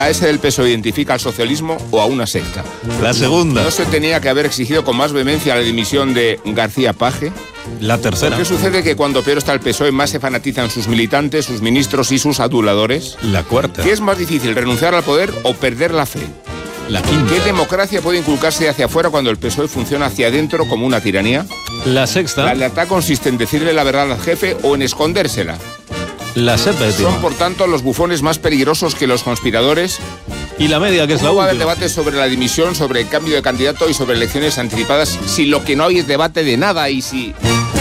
A ese del PSOE identifica al socialismo o a una secta. La segunda. ¿No se tenía que haber exigido con más vehemencia la dimisión de García Paje? La tercera. ¿Qué sucede que cuando peor está el PSOE más se fanatizan sus militantes, sus ministros y sus aduladores? La cuarta. ¿Qué es más difícil, renunciar al poder o perder la fe? La quinta. ¿Qué democracia puede inculcarse hacia afuera cuando el PSOE funciona hacia adentro como una tiranía? La sexta. ¿La lealtad consiste en decirle la verdad al jefe o en escondérsela? La séptima. ¿Son, por tanto, los bufones más peligrosos que los conspiradores? Y la media, que es la ¿Cómo va a haber última. debate sobre la dimisión, sobre el cambio de candidato y sobre elecciones anticipadas si lo que no hay es debate de nada y si...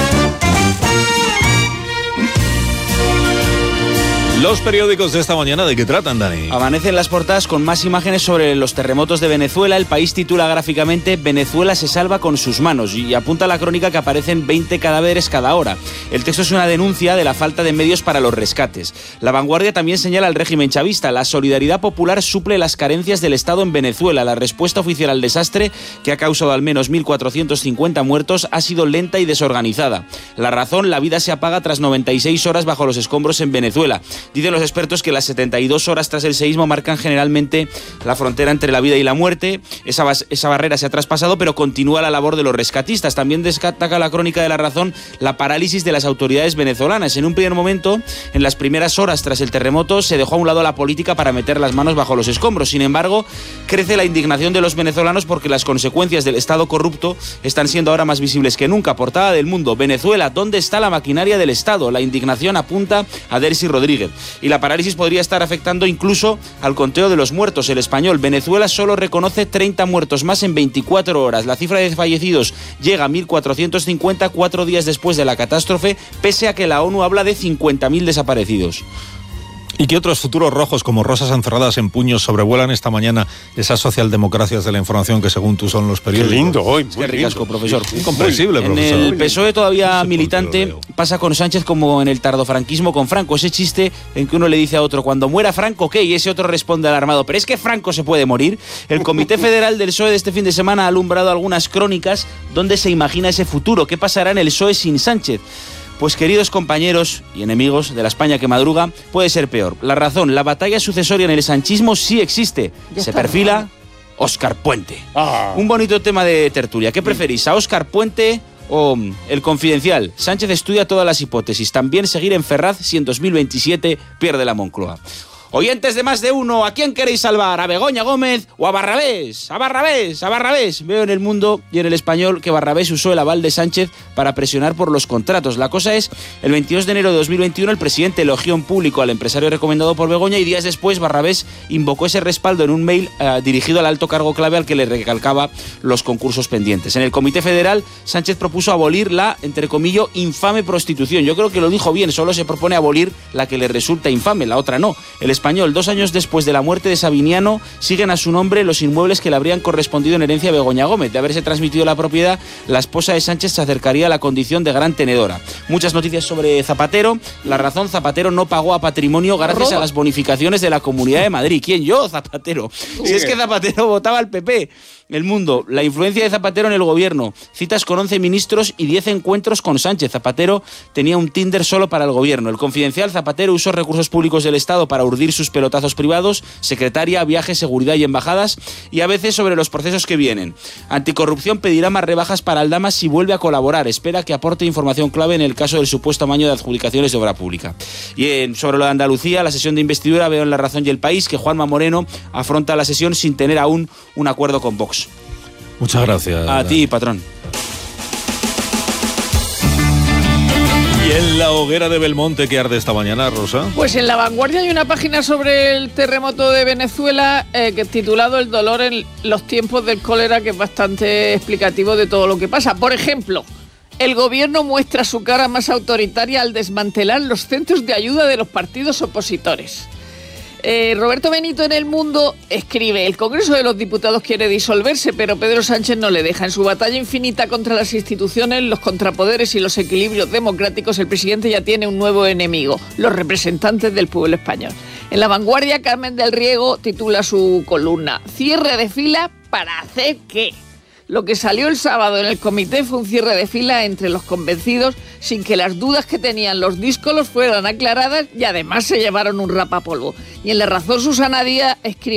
Los periódicos de esta mañana, ¿de qué tratan, Dani? Amanecen las portadas con más imágenes sobre los terremotos de Venezuela. El País titula gráficamente «Venezuela se salva con sus manos» y apunta a la crónica que aparecen 20 cadáveres cada hora. El texto es una denuncia de la falta de medios para los rescates. La Vanguardia también señala al régimen chavista. La solidaridad popular suple las carencias del Estado en Venezuela. La respuesta oficial al desastre, que ha causado al menos 1.450 muertos, ha sido lenta y desorganizada. La razón, la vida se apaga tras 96 horas bajo los escombros en Venezuela. Dicen los expertos que las 72 horas tras el seísmo marcan generalmente la frontera entre la vida y la muerte. Esa barrera se ha traspasado, pero continúa la labor de los rescatistas. También destaca la crónica de La Razón la parálisis de las autoridades venezolanas. En un primer momento, en las primeras horas tras el terremoto, se dejó a un lado la política para meter las manos bajo los escombros. Sin embargo, crece la indignación de los venezolanos porque las consecuencias del Estado corrupto están siendo ahora más visibles que nunca. Portada del Mundo: Venezuela, ¿dónde está la maquinaria del Estado? La indignación apunta a Delcy Rodríguez. Y la parálisis podría estar afectando incluso al conteo de los muertos. El Español: Venezuela solo reconoce 30 muertos más en 24 horas. La cifra de fallecidos llega a 1.450 4 días después de la catástrofe, pese a que la ONU habla de 50.000 desaparecidos. ¿Y qué otros futuros rojos como rosas encerradas en puños sobrevuelan esta mañana esas socialdemocracias de la información que según tú son los periódicos? Qué lindo hoy, Qué ricasco, profesor. Incomprensible, profesor. En el PSOE todavía No sé militante por qué lo veo. pasa con Sánchez como en el tardofranquismo con Franco. Ese chiste en que uno le dice a otro, cuando muera Franco, ¿qué? Y ese otro responde alarmado, pero es que Franco se puede morir. El Comité Federal del PSOE de este fin de semana ha alumbrado algunas crónicas donde se imagina ese futuro. ¿Qué pasará en el PSOE sin Sánchez? Pues, queridos compañeros y enemigos de la España que madruga, puede ser peor. La Razón: la batalla sucesoria en el sanchismo sí existe. Se perfila Óscar Puente. Un bonito tema de tertulia. ¿Qué preferís, a Óscar Puente o El Confidencial? Sánchez estudia todas las hipótesis. También seguir en Ferraz si en 2027 pierde la Moncloa. Oyentes de Más de Uno, ¿a quién queréis salvar? ¿A Begoña Gómez o a Barrabés? ¡A Barrabés! ¡A Barrabés! Veo en El Mundo y en El Español que Barrabés usó el aval de Sánchez para presionar por los contratos. La cosa es, el 22 de enero de 2021 el presidente elogió en público al empresario recomendado por Begoña y días después Barrabés invocó ese respaldo en un mail dirigido al alto cargo clave al que le recalcaba los concursos pendientes. En el Comité Federal, Sánchez propuso abolir la, entre comillas, infame prostitución. Yo creo que lo dijo bien, solo se propone abolir la que le resulta infame, la otra no. El Español: 2 años después de la muerte de Sabiniano, siguen a su nombre los inmuebles que le habrían correspondido en herencia a Begoña Gómez. De haberse transmitido la propiedad, la esposa de Sánchez se acercaría a la condición de gran tenedora. Muchas noticias sobre Zapatero. La Razón: Zapatero no pagó a patrimonio gracias a las bonificaciones de la Comunidad de Madrid. ¿Quién? Yo, Zapatero. Si es que Zapatero votaba al PP. El Mundo: la influencia de Zapatero en el gobierno. Citas con 11 ministros y 10 encuentros con Sánchez. Zapatero tenía un Tinder solo para el gobierno. El Confidencial: Zapatero usó recursos públicos del Estado para urdir sus pelotazos privados. Secretaria, viajes, seguridad y embajadas. Y a veces sobre los procesos que vienen. Anticorrupción pedirá más rebajas para Aldama si vuelve a colaborar. Espera que aporte información clave en el caso del supuesto amaño de adjudicaciones de obra pública. Y sobre lo de Andalucía, la sesión de investidura, veo en La Razón y El País que Juanma Moreno afronta la sesión sin tener aún un acuerdo con Vox. Muchas gracias. A ti, patrón. ¿Y en la hoguera de Belmonte qué arde esta mañana, Rosa? Pues en La Vanguardia hay una página sobre el terremoto de Venezuela que titulado El dolor en los tiempos del cólera, que es bastante explicativo de todo lo que pasa. Por ejemplo, el gobierno muestra su cara más autoritaria al desmantelar los centros de ayuda de los partidos opositores. Roberto Benito en El Mundo escribe: el Congreso de los Diputados quiere disolverse, pero Pedro Sánchez no le deja. En su batalla infinita contra las instituciones, los contrapoderes y los equilibrios democráticos, el presidente ya tiene un nuevo enemigo: los representantes del pueblo español. En La Vanguardia, Carmen del Riego titula su columna: cierre de fila ¿para hacer qué? Lo que salió el sábado en el comité fue un cierre de fila entre los convencidos sin que las dudas que tenían los díscolos fueran aclaradas y además se llevaron un rapapolvo. Y en La Razón, Susana Díaz escribe: